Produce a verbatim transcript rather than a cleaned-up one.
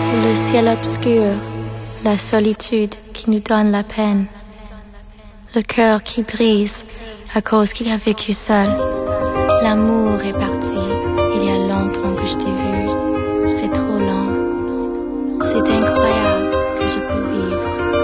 Le ciel obscur, la solitude qui nous donne la peine. Le cœur qui brise à cause qu'il a vécu seul. L'amour est parti, il y a longtemps que je t'ai vu.